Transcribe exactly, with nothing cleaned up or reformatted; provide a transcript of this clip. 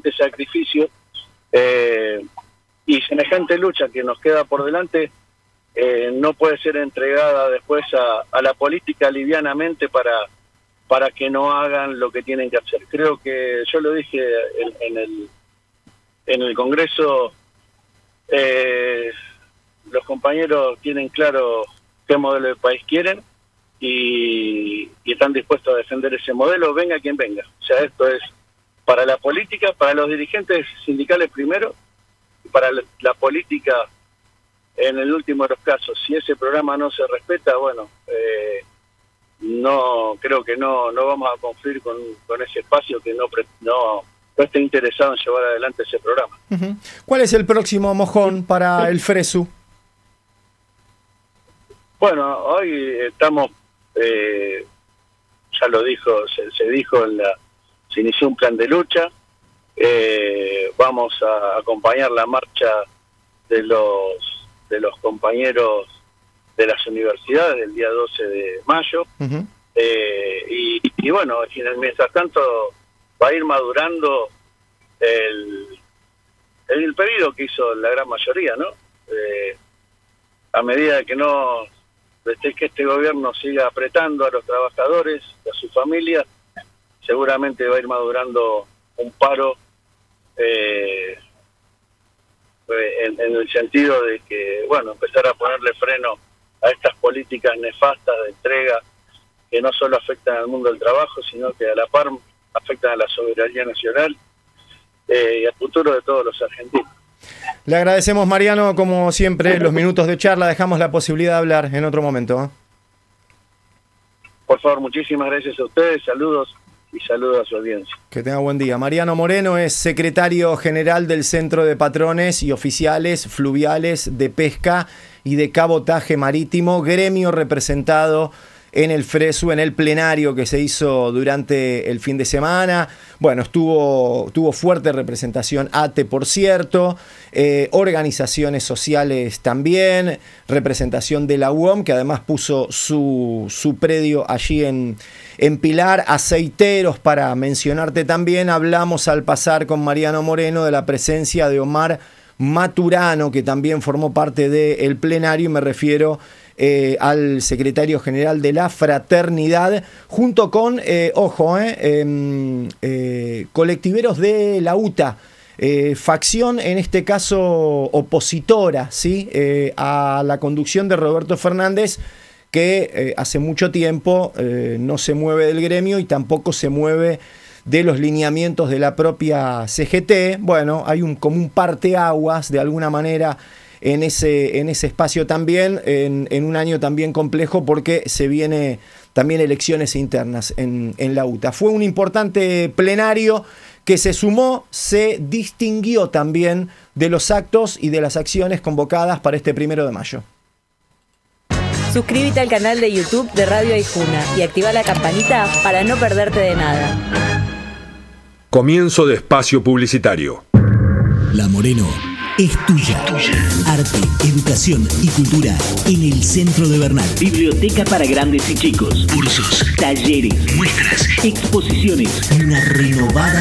semejante sacrificio eh, y semejante lucha que nos queda por delante eh, no puede ser entregada después a, a la política livianamente para para que no hagan lo que tienen que hacer. Creo que yo lo dije en, en el en el Congreso, eh, los compañeros tienen claro qué modelo de país quieren y, y están dispuestos a defender ese modelo, venga quien venga. O sea, esto es para la política, para los dirigentes sindicales primero, y para la, la política en el último de los casos. Si ese programa no se respeta, bueno, eh, no creo que no no vamos a cumplir con, con ese espacio que no, no, no esté interesado en llevar adelante ese programa. Uh-huh. ¿Cuál es el próximo mojón para el Fresu? Bueno, hoy estamos, eh, ya lo dijo, se, se dijo, en la, se inició un plan de lucha, eh, vamos a acompañar la marcha de los de los compañeros de las universidades el día doce de mayo, uh-huh. eh, y, y bueno, mientras tanto va a ir madurando el, el pedido que hizo la gran mayoría, ¿no? Eh, a medida que no que este gobierno siga apretando a los trabajadores, a sus familias, seguramente va a ir madurando un paro eh, en, en el sentido de que, bueno, empezar a ponerle freno a estas políticas nefastas de entrega que no solo afectan al mundo del trabajo, sino que a la par afectan a la soberanía nacional eh, y al futuro de todos los argentinos. Le agradecemos, Mariano, como siempre, los minutos de charla. Dejamos la posibilidad de hablar en otro momento, ¿eh? Por favor, muchísimas gracias a ustedes, saludos y saludos a su audiencia. Que tenga buen día. Mariano Moreno es secretario general del Centro de Patrones y Oficiales Fluviales de Pesca y de Cabotaje Marítimo, gremio representado en el Fresu, en el plenario que se hizo durante el fin de semana. Bueno, estuvo, tuvo fuerte representación A T E, por cierto, eh, organizaciones sociales también, representación de la U O M, que además puso su, su predio allí en, en Pilar, aceiteros, para mencionarte también. Hablamos al pasar con Mariano Moreno de la presencia de Omar Maturano, que también formó parte del plenario, y me refiero Eh, al secretario general de la Fraternidad, junto con, eh, ojo, eh, eh, eh, colectiveros de la U T A, eh, facción en este caso opositora, ¿sí? eh, a la conducción de Roberto Fernández, que eh, hace mucho tiempo eh, no se mueve del gremio y tampoco se mueve de los lineamientos de la propia C G T. Bueno, hay un, como un parteaguas de alguna manera en ese, en ese espacio también, en, en un año también complejo, porque se viene también elecciones internas en, en la U T A. Fue un importante plenario que se sumó, se distinguió también de los actos y de las acciones convocadas para este primero de mayo. Suscríbete al canal de YouTube de Radio Aijuna y activa la campanita para no perderte de nada. Comienzo de espacio publicitario. La Moreno es tuya. es tuya. Arte, educación y cultura en el centro de Bernal. Biblioteca para grandes y chicos. Cursos, talleres, muestras, exposiciones y una renovada